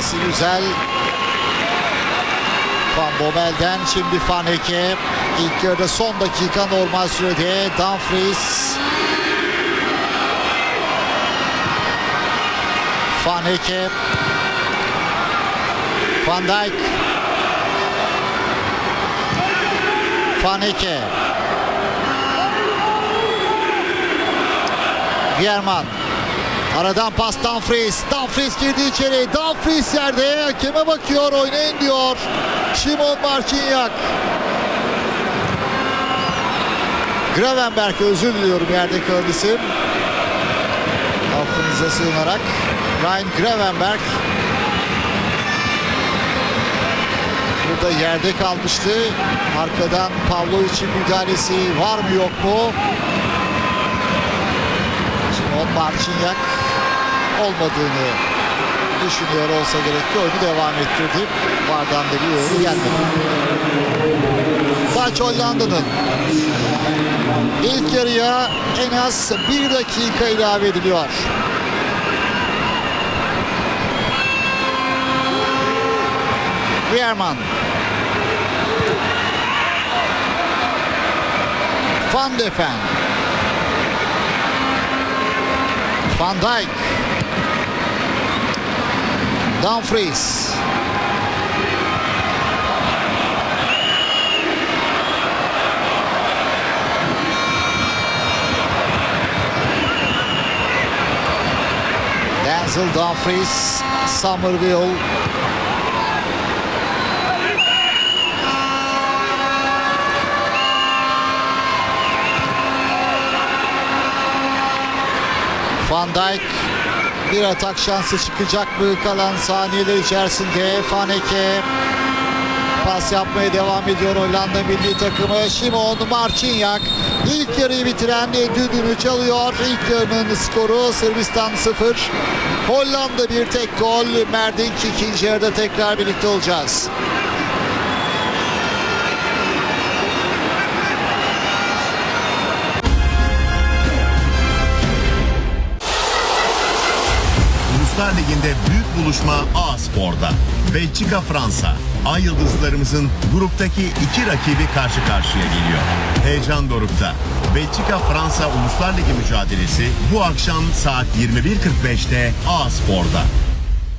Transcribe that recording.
Pası güzel. Van Bommel'den şimdi Van Hecke. İlk yarıda son dakika normal sürede Dumfries. Van Hecke. Van Dijk. Van Hecke. Veerman. Aradan pas Dumfries. Dumfries girdi içeri. Dumfries yerde. Hakeme bakıyor. Oynayın diyor Szymon Marciniak. Gravenberg, özür diliyorum yerde kalan isim. Affınıza sığınarak. Ryan Gravenberg. Burada yerde kalmıştı. Arkadan Pavlovic'in müdahalesi var mı yok mu? Szymon Marciniak olmadığını düşünüyor olsa gerek ki oyunu devam ettirdi. Vardan da bir uyarı gelmedi. Maç Hollanda'nın. İlk yarıya en az 1 dakika ilave ediliyor. Veerman. Van de Ven. Van Dijk. Dumfries. Denzel Dumfries. Somerville. Van Dijk, bir atak şansı çıkacak mı kalan saniyeler içerisinde? Van Hecke pas yapmaya devam ediyor Hollanda milli takımı. Szymon Marciniak ilk yarıyı bitiren düdüğünü çalıyor. İlk yarının skoru Sırbistan 0, Hollanda 1, tek gol Merdink. İkinci yarıda tekrar birlikte olacağız. Uluslar Ligi'nde büyük buluşma A-Spor'da. Belçika, Fransa. Ay Yıldızlarımızın gruptaki 2 rakibi karşı karşıya geliyor. Heyecan dorukta. Belçika, Fransa Uluslar Ligi mücadelesi bu akşam saat 21.45'te A-Spor'da.